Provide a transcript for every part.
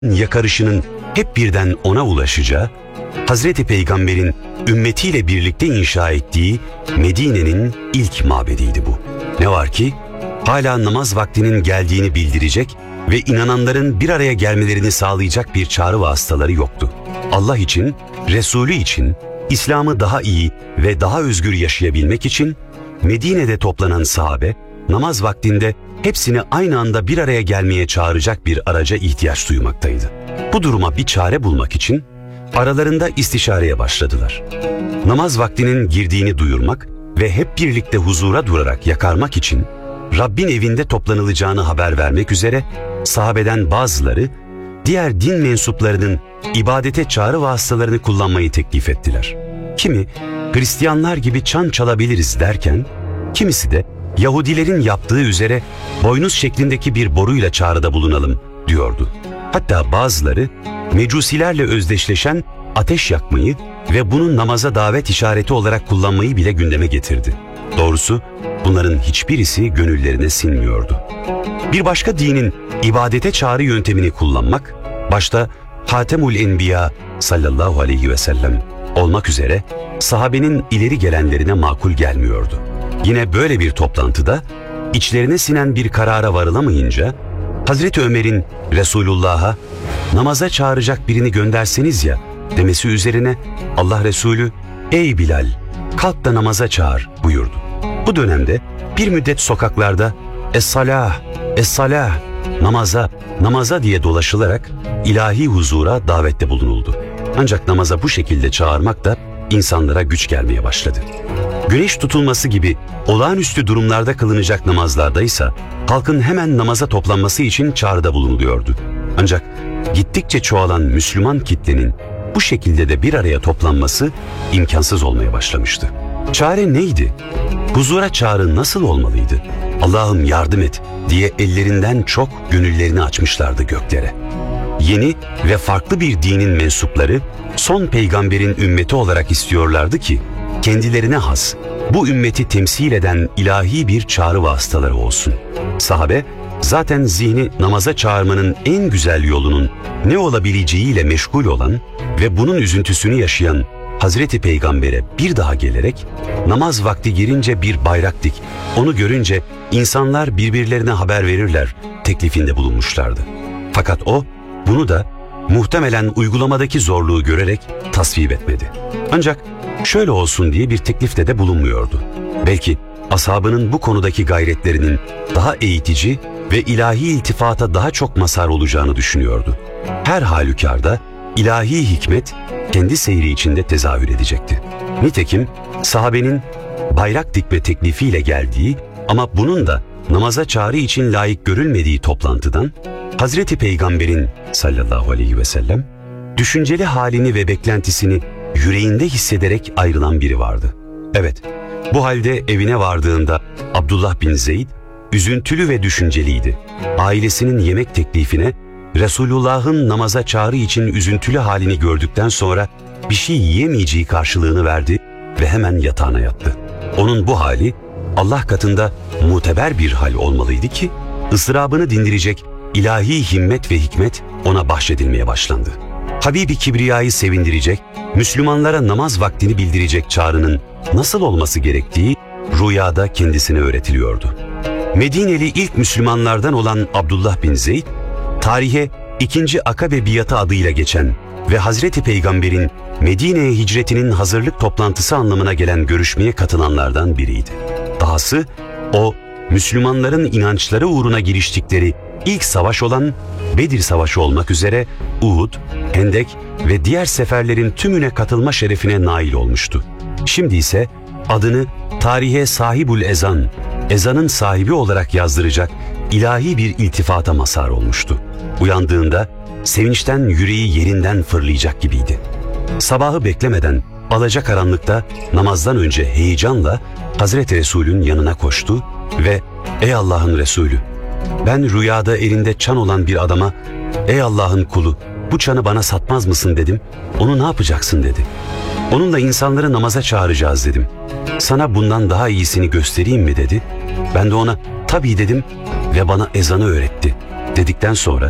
yakarışının hep birden ona ulaşacağı, Hazreti Peygamber'in ümmetiyle birlikte inşa ettiği Medine'nin ilk mabediydi bu. Ne var ki hala namaz vaktinin geldiğini bildirecek ve inananların bir araya gelmelerini sağlayacak bir çağrı vasıtaları yoktu. Allah için, Resulü için, İslam'ı daha iyi ve daha özgür yaşayabilmek için Medine'de toplanan sahabe, namaz vaktinde hepsini aynı anda bir araya gelmeye çağıracak bir araca ihtiyaç duymaktaydı. Bu duruma bir çare bulmak için aralarında istişareye başladılar. Namaz vaktinin girdiğini duyurmak ve hep birlikte huzura durarak yakarmak için Rabbin evinde toplanılacağını haber vermek üzere sahabeden bazıları diğer din mensuplarının ibadete çağrı vasıtalarını kullanmayı teklif ettiler. Kimi Hristiyanlar gibi çan çalabiliriz derken, kimisi de Yahudilerin yaptığı üzere boynuz şeklindeki bir boruyla çağrıda bulunalım diyordu. Hatta bazıları mecusilerle özdeşleşen ateş yakmayı ve bunu namaza davet işareti olarak kullanmayı bile gündeme getirdi. Doğrusu bunların hiçbirisi gönüllerine sinmiyordu. Bir başka dinin ibadete çağrı yöntemini kullanmak, başta Hatemul Enbiya sallallahu aleyhi ve sellem olmak üzere sahabenin ileri gelenlerine makul gelmiyordu. Yine böyle bir toplantıda içlerine sinen bir karara varılamayınca Hazreti Ömer'in Resulullah'a namaza çağıracak birini gönderseniz ya demesi üzerine Allah Resulü "Ey Bilal, kalk da namaza çağır" buyurdu. Bu dönemde bir müddet sokaklarda "Es-salah, es-salah, namaza, namaza" diye dolaşılarak ilahi huzura davette bulunuldu. Ancak namaza bu şekilde çağırmak da insanlara güç gelmeye başladı. Güneş tutulması gibi olağanüstü durumlarda kılınacak namazlardaysa halkın hemen namaza toplanması için çağrıda bulunuluyordu. Ancak gittikçe çoğalan Müslüman kitlenin bu şekilde de bir araya toplanması imkansız olmaya başlamıştı. Çare neydi? Huzura çağrı nasıl olmalıydı? "Allah'ım yardım et" diye ellerinden çok gönüllerini açmışlardı göklere. Yeni ve farklı bir dinin mensupları son peygamberin ümmeti olarak istiyorlardı ki kendilerine has, bu ümmeti temsil eden ilahi bir çağrı vasıtaları olsun. Sahabe zaten zihni namaza çağırmanın en güzel yolunun ne olabileceğiyle meşgul olan ve bunun üzüntüsünü yaşayan Hazreti Peygamber'e bir daha gelerek namaz vakti girince bir bayrak dik, onu görünce insanlar birbirlerine haber verirler teklifinde bulunmuşlardı. Fakat o bunu da muhtemelen uygulamadaki zorluğu görerek tasvip etmedi. Ancak şöyle olsun diye bir teklifte de bulunmuyordu. Belki ashabının bu konudaki gayretlerinin daha eğitici ve ilahi iltifata daha çok mazhar olacağını düşünüyordu. Her halükarda ilahi hikmet kendi seyri içinde tezahür edecekti. Nitekim sahabenin bayrak dikme teklifiyle geldiği ama bunun da namaza çağrı için layık görülmediği toplantıdan Hazreti Peygamber'in sallallahu aleyhi ve sellem düşünceli halini ve beklentisini yüreğinde hissederek ayrılan biri vardı. Evet, bu halde evine vardığında Abdullah bin Zeyd üzüntülü ve düşünceliydi. Ailesinin yemek teklifine Resulullah'ın namaza çağrı için üzüntülü halini gördükten sonra bir şey yiyemeyeceği karşılığını verdi ve hemen yatağına yattı. Onun bu hali Allah katında muteber bir hal olmalıydı ki ıstırabını dindirecek ilahi himmet ve hikmet ona bahşedilmeye başlandı. Habibi Kibriya'yı sevindirecek, Müslümanlara namaz vaktini bildirecek çağrının nasıl olması gerektiği rüyada kendisine öğretiliyordu. Medineli ilk Müslümanlardan olan Abdullah bin Zeyd, tarihe 2. Akabe Biatı adıyla geçen ve Hazreti Peygamber'in Medine'ye hicretinin hazırlık toplantısı anlamına gelen görüşmeye katılanlardan biriydi. Dahası o, Müslümanların inançları uğruna giriştikleri ilk savaş olan Bedir Savaşı olmak üzere Uhud, Hendek ve diğer seferlerin tümüne katılma şerefine nail olmuştu. Şimdi ise adını tarihe Sahibul Ezan, ezanın sahibi olarak yazdıracak ilahi bir iltifata mazhar olmuştu. Uyandığında sevinçten yüreği yerinden fırlayacak gibiydi. Sabahı beklemeden alacakaranlıkta namazdan önce heyecanla Hazreti Resul'ün yanına koştu ve "Ey Allah'ın Resulü, ben rüyada elinde çan olan bir adama 'Ey Allah'ın kulu, bu çanı bana satmaz mısın?' dedim. 'Onu ne yapacaksın?' dedi. 'Onunla insanları namaza çağıracağız.' dedim. 'Sana bundan daha iyisini göstereyim mi?' dedi. Ben de ona 'Tabii' dedim ve bana ezanı öğretti. Dedikten sonra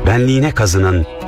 benliğine kazınan